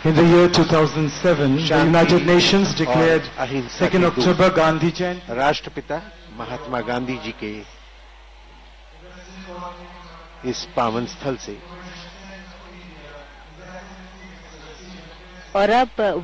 In the year 2007, the United Nations declared अहिंसा 2nd October Gandhi Jayanti. राष्ट्रपिता महात्मा गांधी जी के इस पावन स्थल से और अब